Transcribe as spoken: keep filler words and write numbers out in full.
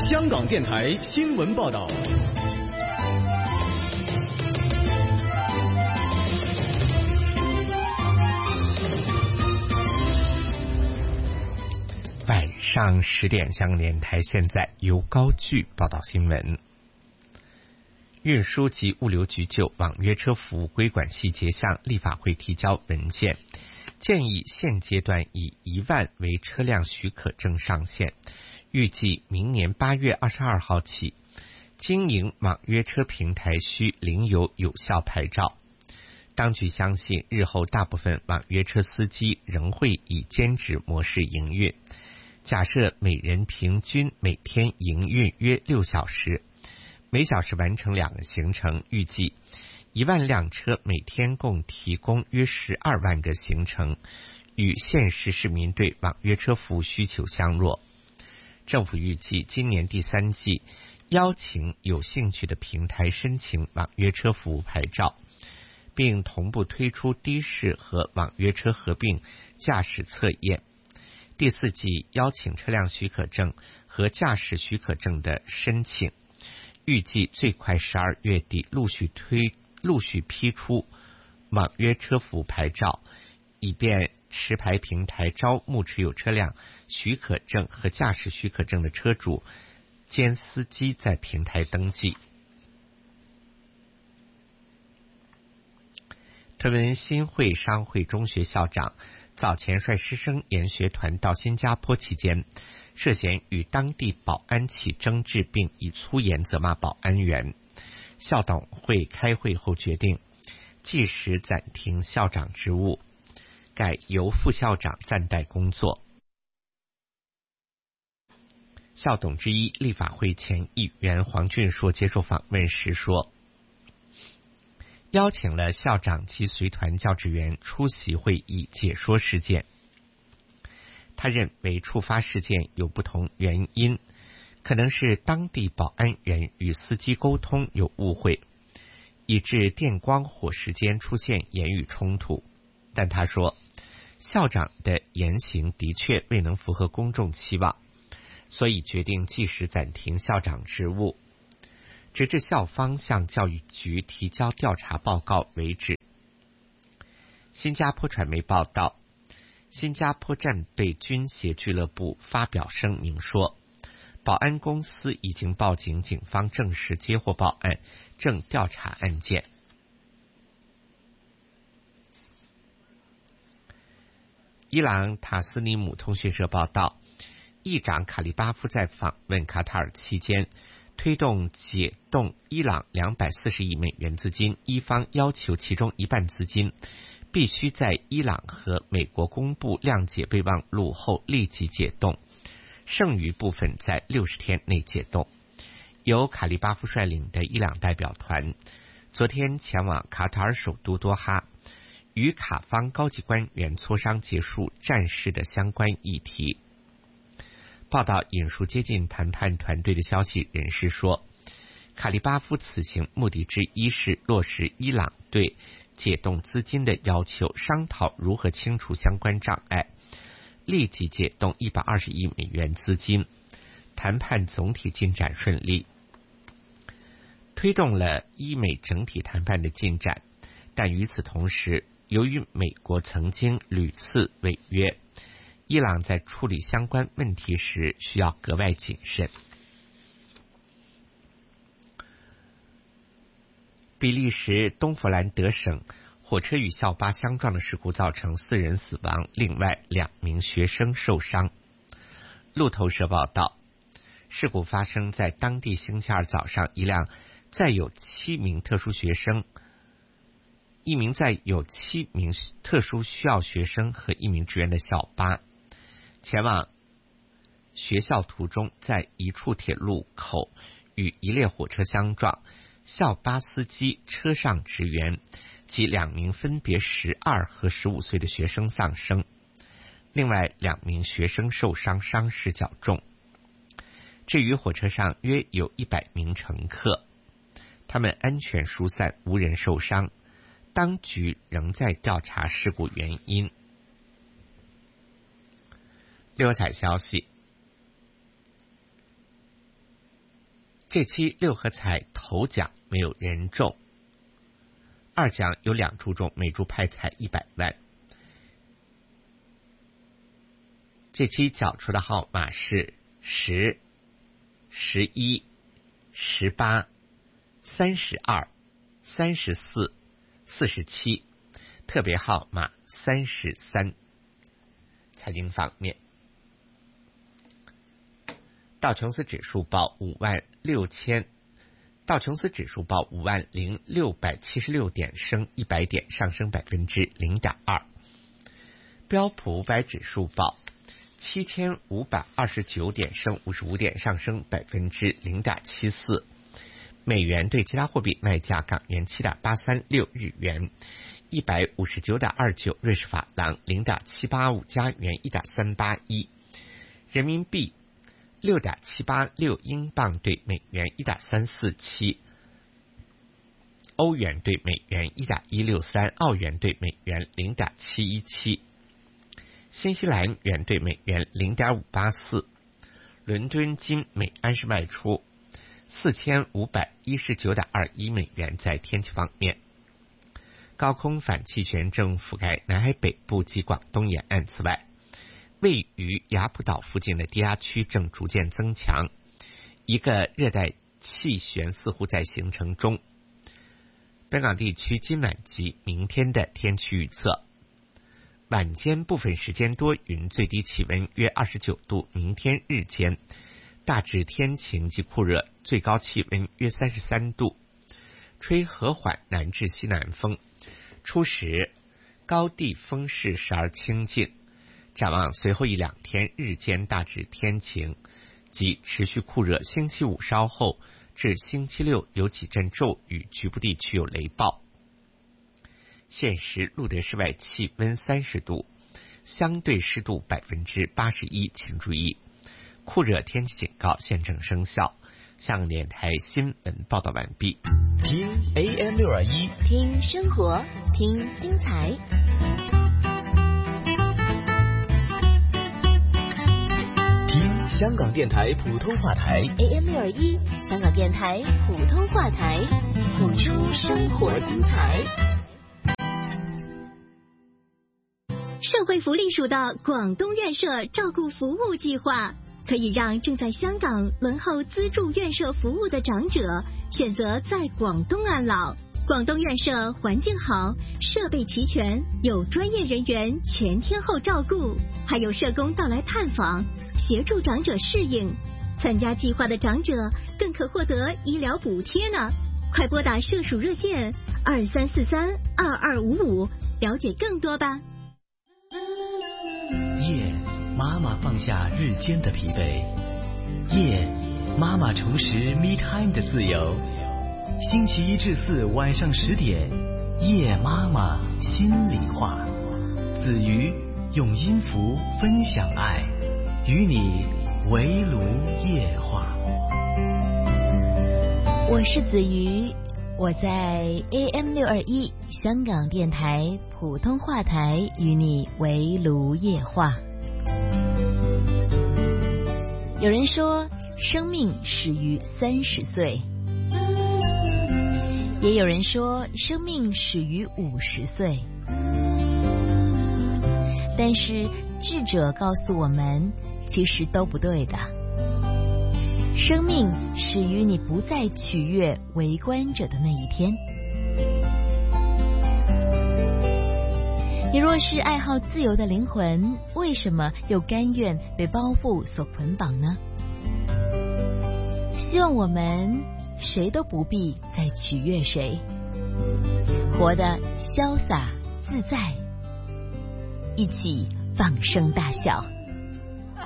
香港电台新闻报道。 晚上十点，香港电台现在由高炬报道新闻。运输及物流局就网约车服务规管细节向立法会提交文件，建议现阶段以一万为车辆许可证上限，预计明年八月二十二号起，经营网约车平台需领有有效牌照。当局相信，日后大部分网约车司机仍会以兼职模式营运。假设每人平均每天营运约六小时，每小时完成两个行程，预计一万辆车每天共提供约十二万个行程，与现实市民对网约车服务需求相若。政府预计今年第三季邀请有兴趣的平台申请网约车服务牌照，并同步推出的士和网约车合并驾驶测验。第四季邀请车辆许可证和驾驶许可证的申请，预计最快十二月底陆续推陆续批出网约车服务牌照，以便持牌平台招募持有车辆许可证和驾驶许可证的车主兼司机在平台登记。屯门新会商会中学校长早前率师生研学团到新加坡期间，涉嫌与当地保安起争执，并以粗言责骂保安员。校董会开会后决定，即时暂停校长职务，改由副校长暂代工作。校董之一立法会前议员黄俊硕接受访问时说，邀请了校长及随团教职员出席会议解说事件。他认为触发事件有不同原因，可能是当地保安员与司机沟通有误会，以致电光火石间出现言语冲突。但他说，校长的言行的确未能符合公众期望，所以决定即时暂停校长职务，直至校方向教育局提交调查报告为止。新加坡传媒报道，新加坡战备军协俱乐部发表声明说，保安公司已经报警，警方证实接获报案，正调查案件。伊朗塔斯尼姆通讯社报道，议长卡利巴夫在访问卡塔尔期间推动解冻伊朗两百四十亿美元资金，伊方要求其中一半资金必须在伊朗和美国公布谅解备忘录后立即解冻，剩余部分在六十天内解冻。由卡利巴夫率领的伊朗代表团昨天前往卡塔尔首都多哈，与卡方高级官员磋商结束战事的相关议题。报道引述接近谈判团队的消息人士说，卡利巴夫此行目的之一是落实伊朗对解冻资金的要求，商讨如何清除相关障碍，立即解冻一百二十亿美元资金。谈判总体进展顺利，推动了伊美整体谈判的进展，但与此同时，由于美国曾经屡次违约，伊朗在处理相关问题时需要格外谨慎。比利时东弗兰德省火车与校巴相撞的事故造成四人死亡，另外两名学生受伤。路透社报道，事故发生在当地星期二早上，一辆载有七名特殊学生一名载有七名特殊需要学生和一名职员的校巴前往学校途中，在一处铁路口与一列火车相撞，校巴司机、车上职员及两名分别十二和十五岁的学生丧生，另外两名学生受伤，伤势较重。至于火车上约有一百名乘客，他们安全疏散，无人受伤。当局仍在调查事故原因。六彩消息， 这期六合彩头奖没有人中，二奖有两注中，每注派彩一百万。这期缴出的号码是十、十一、十八、三十二、三十四、四十七，特别号码三十三。财经方面，道琼斯指数报五万六千，道琼斯指数报五万零六百七十六点，升一百点，上升百分之零点二。标普五百指数报七千五百二十九点，升五十五点，上升百分之零点七四。美元对其他货币卖价：港元七点八三六，日元一百五十九点二九，瑞士法郎零点七八五，加元一点三八一，人民币六点七八六，英镑对美元一点三四七，欧元对美元一点一六三，澳元对美元零点七一七，新西兰元对美元零点五八四。伦敦金每安士卖出四千五百一十九点二一美元。在天气方面，高空反气旋正覆盖南海北部及广东沿岸，此外位于雅浦岛附近的低压区正逐渐增强，一个热带气旋似乎在形成中。本港地区今晚及明天的天气预测：晚间部分时间多云，最低气温约二十九度；明天日间大致天晴及酷热，最高气温约三十三度，吹和缓南至西南风，初时高地风势时而清劲。展望随后一两天日间大致天晴及持续酷热，星期五稍后至星期六有几阵骤雨，局部地区有雷暴。现时录得室外气温三十度，相对湿度百分之八十一，请注意酷热天气警告现正生效。香港电台新闻报道完毕。 听 A M 六二一， 听生活，听精彩。 听香港电台普通话台 A M 六二一，香港电台普通话台，谱出生活精彩。 社会福利署的广东院舍照顾服务计划，可以让正在香港轮候资助院舍服务的长者选择在广东安老。广东院舍环境好，设备齐全，有专业人员全天候照顾，还有社工到来探访，协助长者适应。参加计划的长者更可获得医疗补贴呢。快拨打社署热线二三四三二二五五，了解更多吧。 夜，妈妈放下日间的疲惫。夜，妈妈重拾 me time 的自由。星期一至四晚上十点，夜妈妈心里话。子瑜用音符分享爱，与你围炉夜话。 我是子瑜，我在 A M 六二一香港电台普通话台与你围炉夜话。有人说生命始于三十岁，也有人说生命始于五十岁，但是智者告诉我们，其实都不对的。生命始于你不再取悦围观者的那一天。你若是爱好自由的灵魂，为什么又甘愿被包袱所捆绑呢？希望我们谁都不必再取悦谁，活得潇洒自在，一起放声大笑。